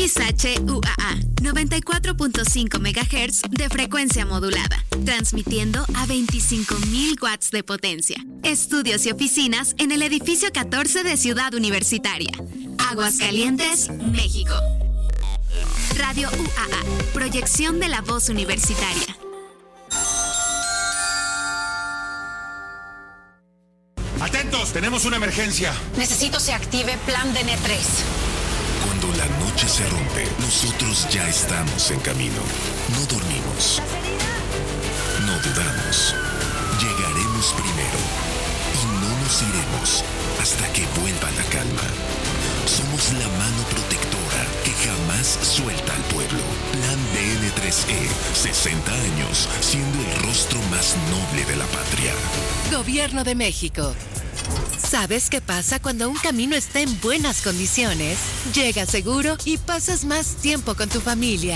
XHUAA 94.5 MHz de frecuencia modulada, transmitiendo a 25,000 watts de potencia. Estudios y oficinas en el edificio 14 de Ciudad Universitaria, Aguascalientes, México. Radio UAA, proyección de la voz universitaria. ¡Atentos! ¡Tenemos una emergencia! Necesito se active Plan DN3. Cuando la noche se rompe, nosotros ya estamos en camino. No dormimos. No dudamos. Llegaremos primero. Y no nos iremos hasta que vuelva la calma. Somos la mano protectora que jamás suelta al pueblo. Plan DN3E, 60 años, siendo el rostro más noble de la patria. Gobierno de México. ¿Sabes qué pasa cuando un camino está en buenas condiciones? Llegas seguro y pasas más tiempo con tu familia.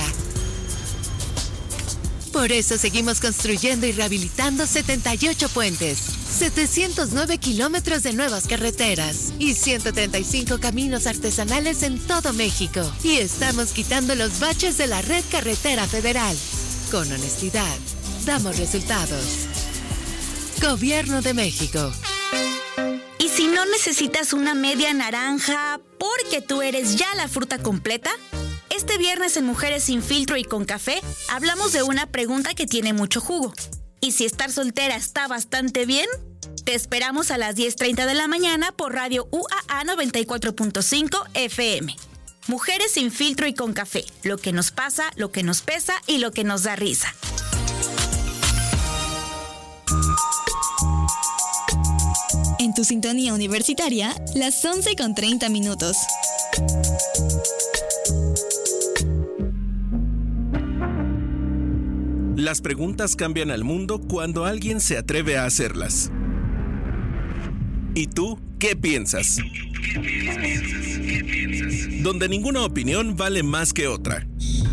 Por eso seguimos construyendo y rehabilitando 78 puentes, 709 kilómetros de nuevas carreteras y 135 caminos artesanales en todo México. Y estamos quitando los baches de la red carretera federal. Con honestidad, damos resultados. Gobierno de México. ¿Y si no necesitas una media naranja porque tú eres ya la fruta completa? Este viernes en Mujeres Sin Filtro y con Café hablamos de una pregunta que tiene mucho jugo. ¿Y si estar soltera está bastante bien? Te esperamos a las 10:30 de la mañana por Radio UAA 94.5 FM. Mujeres Sin Filtro y con Café. Lo que nos pasa, lo que nos pesa y lo que nos da risa. En tu sintonía universitaria, las 11:30. Las preguntas cambian al mundo cuando alguien se atreve a hacerlas. ¿Y tú qué piensas? Donde ninguna opinión vale más que otra.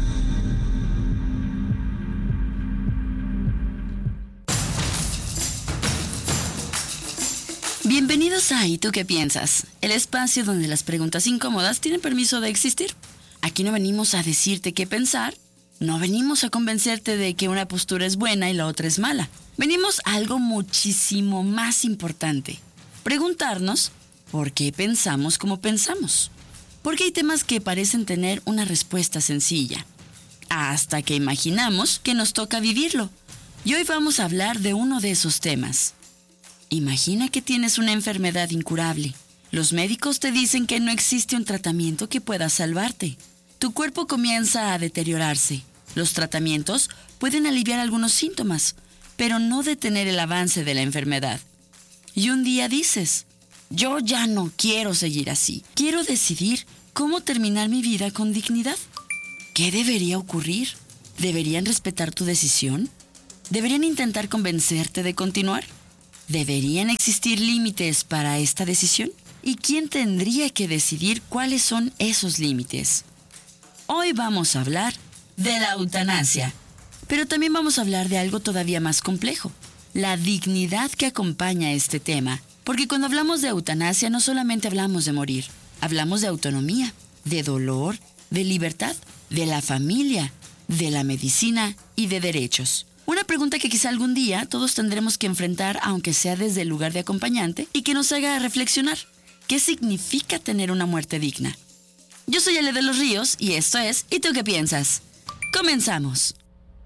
Bienvenidos a ¿Y tú qué piensas? El espacio donde las preguntas incómodas tienen permiso de existir. Aquí no venimos a decirte qué pensar, no venimos a convencerte de que una postura es buena y la otra es mala. Venimos a algo muchísimo más importante. Preguntarnos por qué pensamos como pensamos. Porque hay temas que parecen tener una respuesta sencilla, hasta que imaginamos que nos toca vivirlo. Y hoy vamos a hablar de uno de esos temas. Imagina que tienes una enfermedad incurable. Los médicos te dicen que no existe un tratamiento que pueda salvarte. Tu cuerpo comienza a deteriorarse. Los tratamientos pueden aliviar algunos síntomas, pero no detener el avance de la enfermedad. Y un día dices, yo ya no quiero seguir así. Quiero decidir cómo terminar mi vida con dignidad. ¿Qué debería ocurrir? ¿Deberían respetar tu decisión? ¿Deberían intentar convencerte de continuar? ¿Deberían existir límites para esta decisión? ¿Y quién tendría que decidir cuáles son esos límites? Hoy vamos a hablar de la eutanasia, pero también vamos a hablar de algo todavía más complejo, la dignidad que acompaña este tema. Porque cuando hablamos de eutanasia no solamente hablamos de morir, hablamos de autonomía, de dolor, de libertad, de la familia, de la medicina y de derechos. Una pregunta que quizá algún día todos tendremos que enfrentar, aunque sea desde el lugar de acompañante, y que nos haga reflexionar. ¿Qué significa tener una muerte digna? Yo soy Ale de los Ríos y esto es ¿Y tú qué piensas? ¡Comenzamos!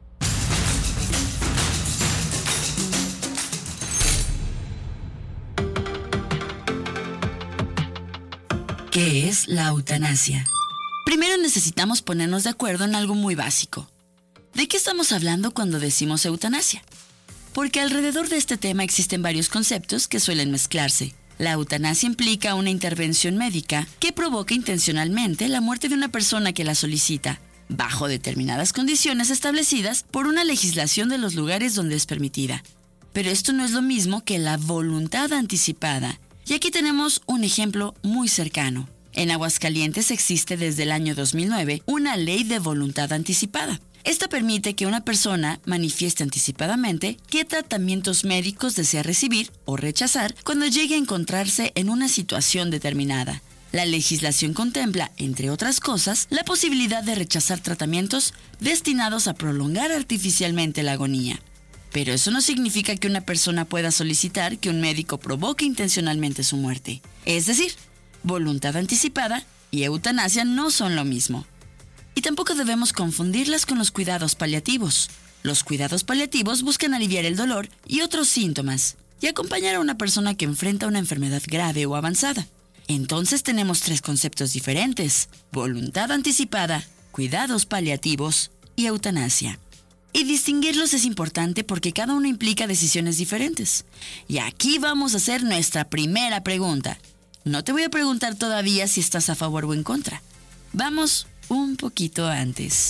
¿Qué es la eutanasia? Primero necesitamos ponernos de acuerdo en algo muy básico. ¿De qué estamos hablando cuando decimos eutanasia? Porque alrededor de este tema existen varios conceptos que suelen mezclarse. La eutanasia implica una intervención médica que provoca intencionalmente la muerte de una persona que la solicita, bajo determinadas condiciones establecidas por una legislación de los lugares donde es permitida. Pero esto no es lo mismo que la voluntad anticipada. Y aquí tenemos un ejemplo muy cercano. En Aguascalientes existe desde el año 2009 una ley de voluntad anticipada. Esta permite que una persona manifieste anticipadamente qué tratamientos médicos desea recibir o rechazar cuando llegue a encontrarse en una situación determinada. La legislación contempla, entre otras cosas, la posibilidad de rechazar tratamientos destinados a prolongar artificialmente la agonía. Pero eso no significa que una persona pueda solicitar que un médico provoque intencionalmente su muerte. Es decir, voluntad anticipada y eutanasia no son lo mismo. Y tampoco debemos confundirlas con los cuidados paliativos. Los cuidados paliativos buscan aliviar el dolor y otros síntomas y acompañar a una persona que enfrenta una enfermedad grave o avanzada. Entonces tenemos 3 conceptos diferentes: voluntad anticipada, cuidados paliativos y eutanasia. Y distinguirlos es importante porque cada uno implica decisiones diferentes. Y aquí vamos a hacer nuestra primera pregunta. No te voy a preguntar todavía si estás a favor o en contra. Vamos un poquito antes.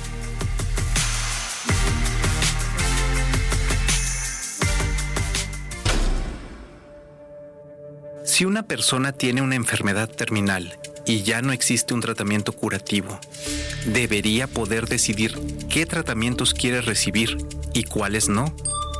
Si una persona tiene una enfermedad terminal y ya no existe un tratamiento curativo, debería poder decidir qué tratamientos quiere recibir y cuáles no.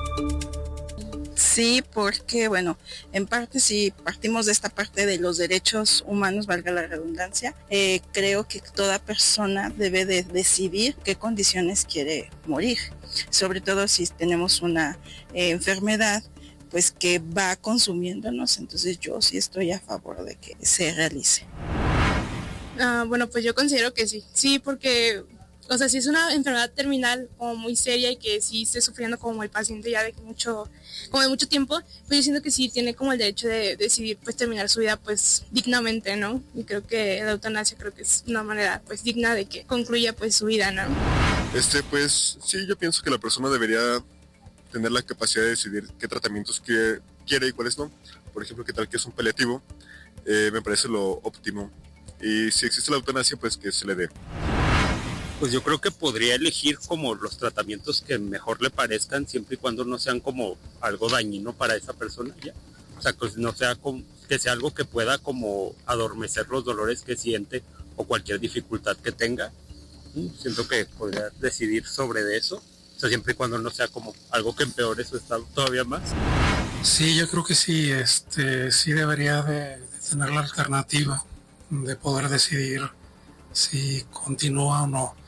Sí, porque en parte si partimos de esta parte de los derechos humanos, valga la redundancia, creo que toda persona debe de decidir qué condiciones quiere morir, sobre todo si tenemos una enfermedad pues que va consumiéndonos. Entonces yo sí estoy a favor de que se realice. Pues yo considero que sí, porque si es una enfermedad terminal como muy seria y que sí esté sufriendo como el paciente ya de mucho tiempo, pues yo siento que sí tiene como el derecho de decidir pues terminar su vida pues dignamente, ¿no? Y creo que la eutanasia creo que es una manera pues digna de que concluya pues su vida, ¿no? Pues sí, yo pienso que la persona debería tener la capacidad de decidir qué tratamientos quiere y cuáles no. Por ejemplo, qué tal que es un paliativo, me parece lo óptimo. Y si existe la eutanasia, pues que se le dé. Pues yo creo que podría elegir como los tratamientos que mejor le parezcan, siempre y cuando no sean como algo dañino para esa persona, ya. O sea, que no sea que sea algo que pueda como adormecer los dolores que siente o cualquier dificultad que tenga. Siento que podría decidir sobre eso. O sea, siempre y cuando no sea como algo que empeore su estado todavía más. Sí, yo creo que sí, sí debería de tener la alternativa de poder decidir si continúa o no.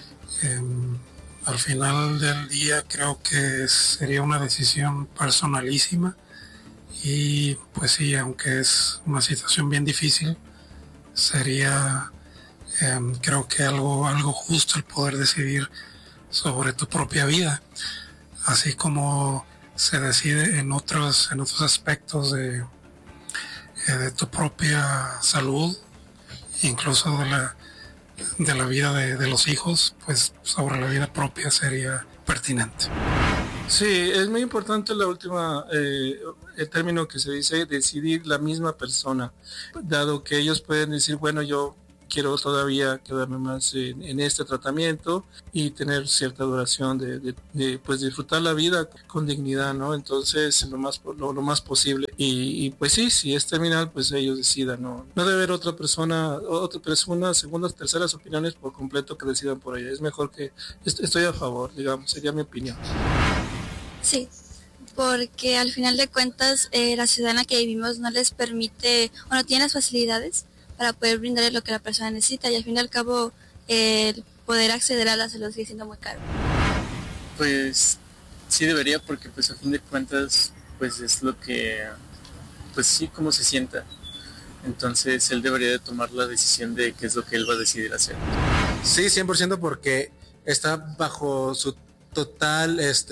Al final del día creo que sería una decisión personalísima y pues sí, aunque es una situación bien difícil, sería creo que algo justo el poder decidir sobre tu propia vida, así como se decide en otros aspectos de tu propia salud, incluso de la vida de los hijos, pues sobre la vida propia sería pertinente. Sí, es muy importante la última, el término que se dice, decidir la misma persona, dado que ellos pueden decir, bueno, yo quiero todavía quedarme más en este tratamiento y tener cierta duración de pues disfrutar la vida con dignidad, ¿no? Entonces lo más posible y pues sí, si es terminal, pues ellos decidan, no debe haber otra persona, segundas, terceras opiniones por completo que decidan por ella. Es mejor que estoy a favor, digamos, sería mi opinión. Sí, porque al final de cuentas la ciudad en la que vivimos no les permite o no tiene las facilidades para poder brindarle lo que la persona necesita y al fin y al cabo el poder acceder a la salud sigue siendo muy caro. Pues sí debería, porque pues a fin de cuentas pues es lo que, pues sí, cómo se sienta. Entonces él debería de tomar la decisión de qué es lo que él va a decidir hacer. Sí, 100%, porque está bajo su total, es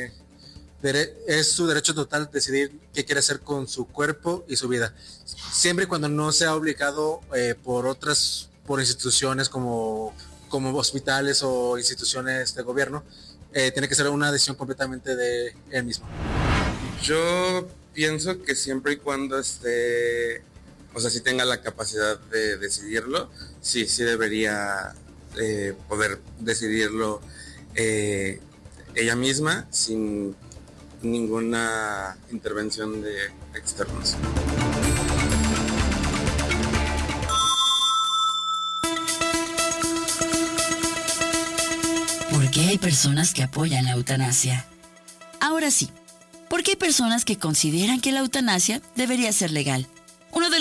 su derecho total decidir qué quiere hacer con su cuerpo y su vida, siempre y cuando no sea obligado por instituciones como hospitales o instituciones de gobierno. Tiene que ser una decisión completamente de él mismo. Yo pienso que siempre y cuando sí tenga la capacidad de decidirlo, sí debería poder decidirlo ella misma sin ninguna intervención de externos. ¿Por qué hay personas que apoyan la eutanasia? Ahora sí, ¿por qué hay personas que consideran que la eutanasia debería ser legal? Uno de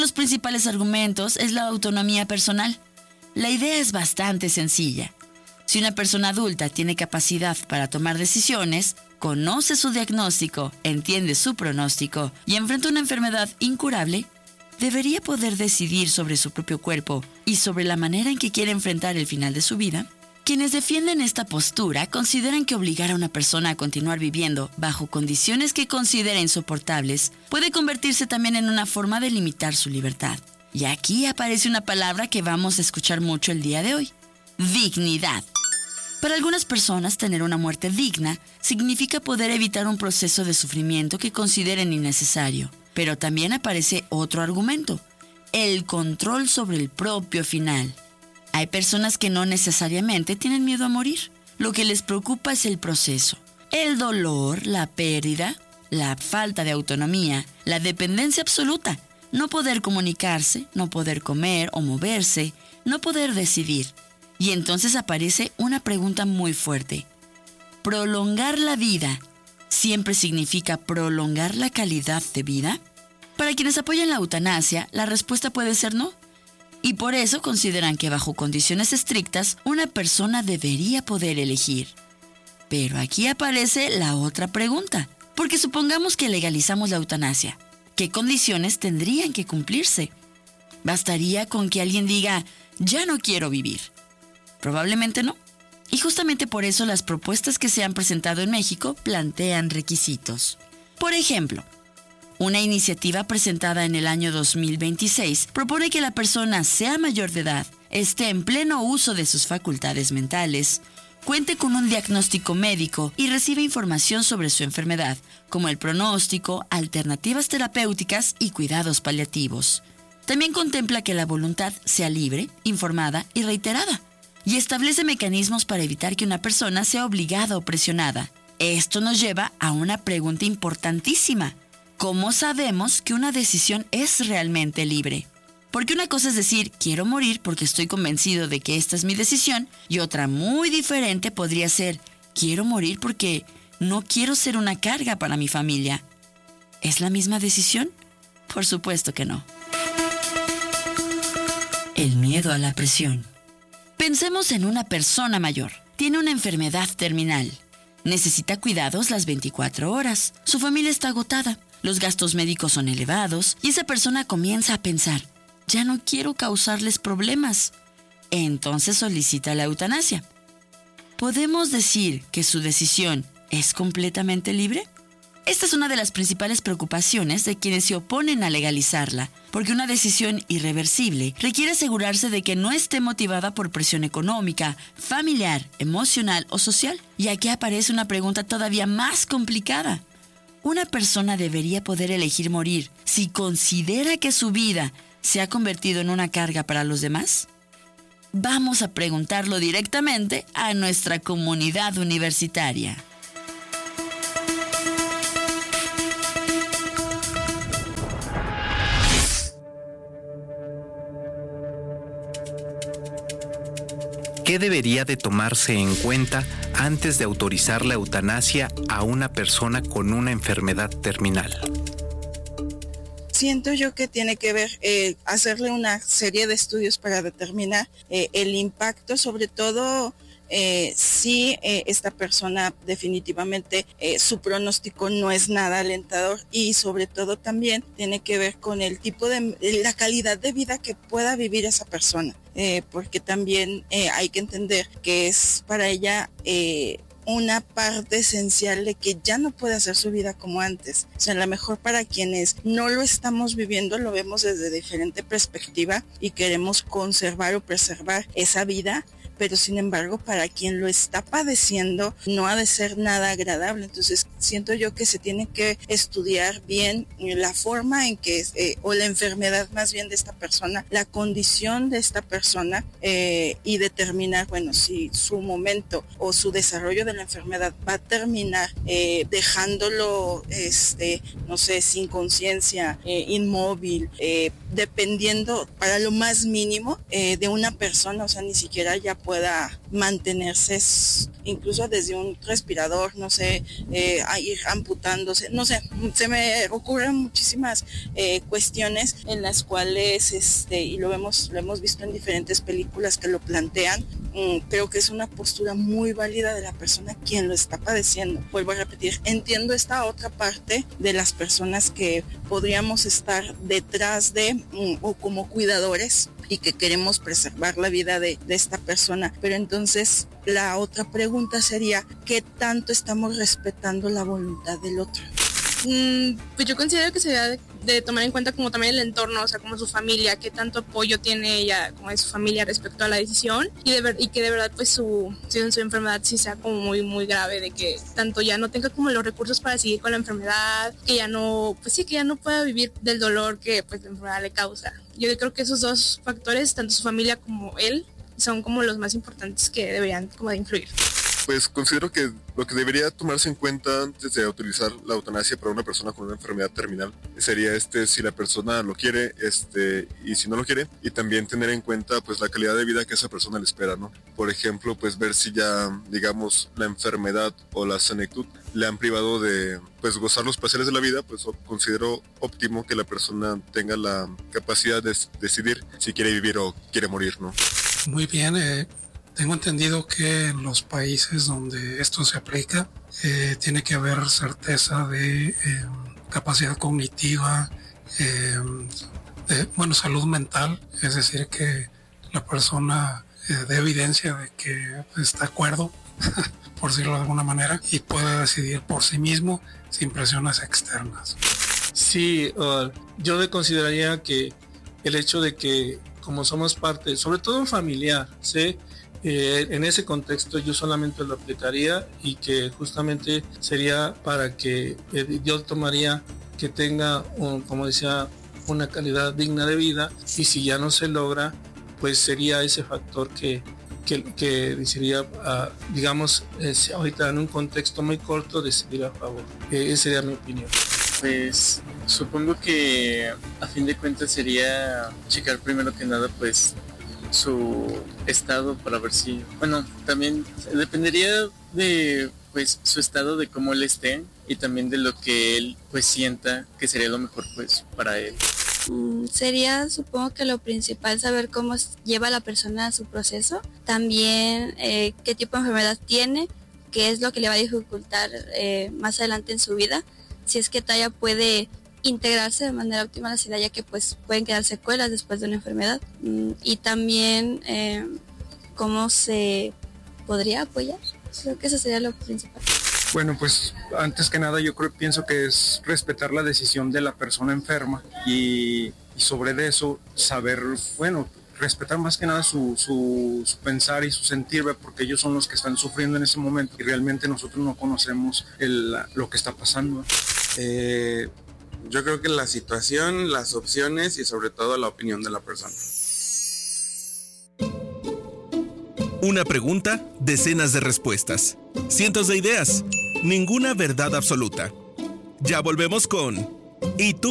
los principales argumentos es la autonomía personal. La idea es bastante sencilla. Si una persona adulta tiene capacidad para tomar decisiones, conoce su diagnóstico, entiende su pronóstico y enfrenta una enfermedad incurable, debería poder decidir sobre su propio cuerpo y sobre la manera en que quiere enfrentar el final de su vida. Quienes defienden esta postura consideran que obligar a una persona a continuar viviendo bajo condiciones que considera insoportables puede convertirse también en una forma de limitar su libertad. Y aquí aparece una palabra que vamos a escuchar mucho el día de hoy: dignidad. Para algunas personas, tener una muerte digna significa poder evitar un proceso de sufrimiento que consideren innecesario. Pero también aparece otro argumento: el control sobre el propio final. Hay personas que no necesariamente tienen miedo a morir. Lo que les preocupa es el proceso. El dolor, la pérdida, la falta de autonomía, la dependencia absoluta, no poder comunicarse, no poder comer o moverse, no poder decidir. Y entonces aparece una pregunta muy fuerte. ¿Prolongar la vida siempre significa prolongar la calidad de vida? Para quienes apoyan la eutanasia, la respuesta puede ser no. Y por eso consideran que bajo condiciones estrictas, una persona debería poder elegir. Pero aquí aparece la otra pregunta. Porque supongamos que legalizamos la eutanasia. ¿Qué condiciones tendrían que cumplirse? ¿Bastaría con que alguien diga, ya no quiero vivir? Probablemente no. Y justamente por eso las propuestas que se han presentado en México plantean requisitos. Por ejemplo, una iniciativa presentada en el año 2026 propone que la persona sea mayor de edad, esté en pleno uso de sus facultades mentales, cuente con un diagnóstico médico y reciba información sobre su enfermedad, como el pronóstico, alternativas terapéuticas y cuidados paliativos. También contempla que la voluntad sea libre, informada y reiterada, y establece mecanismos para evitar que una persona sea obligada o presionada. Esto nos lleva a una pregunta importantísima. ¿Cómo sabemos que una decisión es realmente libre? Porque una cosa es decir, quiero morir porque estoy convencido de que esta es mi decisión, y otra muy diferente podría ser, quiero morir porque no quiero ser una carga para mi familia. ¿Es la misma decisión? Por supuesto que no. El miedo a la presión. Pensemos en una persona mayor. Tiene una enfermedad terminal. Necesita cuidados las 24 horas. Su familia está agotada. Los gastos médicos son elevados y esa persona comienza a pensar, ya no quiero causarles problemas. Entonces solicita la eutanasia. ¿Podemos decir que su decisión es completamente libre? Esta es una de las principales preocupaciones de quienes se oponen a legalizarla, porque una decisión irreversible requiere asegurarse de que no esté motivada por presión económica, familiar, emocional o social. Y aquí aparece una pregunta todavía más complicada. ¿Una persona debería poder elegir morir si considera que su vida se ha convertido en una carga para los demás? Vamos a preguntarlo directamente a nuestra comunidad universitaria. ¿Qué debería de tomarse en cuenta antes de autorizar la eutanasia a una persona con una enfermedad terminal? Siento yo que tiene que ver hacerle una serie de estudios para determinar el impacto, sobre todo si esta persona definitivamente su pronóstico no es nada alentador, y sobre todo también tiene que ver con el tipo de la calidad de vida que pueda vivir esa persona, porque también hay que entender que es para ella una parte esencial de que ya no puede hacer su vida como antes. O sea, a lo mejor para quienes no lo estamos viviendo lo vemos desde diferente perspectiva y queremos conservar o preservar esa vida, pero sin embargo para quien lo está padeciendo no ha de ser nada agradable. Entonces siento yo que se tiene que estudiar bien la forma en que o la enfermedad más bien de esta persona, la condición de esta persona, y determinar, bueno, si su momento o su desarrollo de la enfermedad va a terminar dejándolo no sé, sin conciencia, inmóvil, dependiendo para lo más mínimo de una persona, o sea, ni siquiera ya pueda mantenerse, incluso desde un respirador, no sé, a ir amputándose, no sé, se me ocurren muchísimas cuestiones en las cuales, y lo hemos visto en diferentes películas que lo plantean. Creo que es una postura muy válida de la persona quien lo está padeciendo. Vuelvo a repetir, entiendo esta otra parte de las personas que podríamos estar detrás de o como cuidadores y que queremos preservar la vida de esta persona, pero entonces la otra pregunta sería, ¿qué tanto estamos respetando la voluntad del otro? Pues yo considero que se debe de tomar en cuenta como también el entorno, o sea, como su familia, qué tanto apoyo tiene ella como de su familia respecto a la decisión y que de verdad pues su enfermedad sí sea como muy muy grave, de que tanto ya no tenga como los recursos para seguir con la enfermedad, que ya no, pues sí, que ya no pueda vivir del dolor que pues la enfermedad le causa. Yo creo que esos dos factores, tanto su familia como él, son como los más importantes que deberían como de influir. Pues considero que lo que debería tomarse en cuenta antes de utilizar la eutanasia para una persona con una enfermedad terminal sería si la persona lo quiere, y si no lo quiere, y también tener en cuenta pues la calidad de vida que esa persona le espera, ¿no? Por ejemplo, pues ver si ya, digamos, la enfermedad o la senectud le han privado de pues gozar los placeres de la vida, pues considero óptimo que la persona tenga la capacidad de decidir si quiere vivir o quiere morir, ¿no? Muy bien, tengo entendido que en los países donde esto se aplica, tiene que haber certeza de capacidad cognitiva, salud mental, es decir, que la persona dé evidencia de que está de acuerdo, por decirlo de alguna manera, y pueda decidir por sí mismo sin presiones externas. Sí, yo consideraría que el hecho de que como somos parte, sobre todo un familiar, ¿sí? En ese contexto yo solamente lo aplicaría y que justamente sería para que yo tomaría que tenga, como decía, una calidad digna de vida, y si ya no se logra, pues sería ese factor que sería, digamos, ahorita en un contexto muy corto, decidir a favor. Esa sería mi opinión. Pues supongo que a fin de cuentas sería checar primero que nada pues su estado para ver si, también dependería de pues su estado, de cómo él esté y también de lo que él pues sienta que sería lo mejor pues para él. Sería, supongo que lo principal, saber cómo lleva la persona su proceso, también qué tipo de enfermedad tiene, qué es lo que le va a dificultar más adelante en su vida, si es que todavía puede integrarse de manera óptima a la sociedad, ya que pues pueden quedar secuelas después de una enfermedad, y también cómo se podría apoyar. Creo que eso sería lo principal. Bueno, pues antes que nada yo pienso que es respetar la decisión de la persona enferma y sobre eso saber, respetar más que nada su pensar y su sentir, porque ellos son los que están sufriendo en ese momento y realmente nosotros no conocemos lo que está pasando. Yo creo que la situación, las opciones y sobre todo la opinión de la persona. Una pregunta, decenas de respuestas. Cientos de ideas, ninguna verdad absoluta. Ya volvemos con ¿Y tú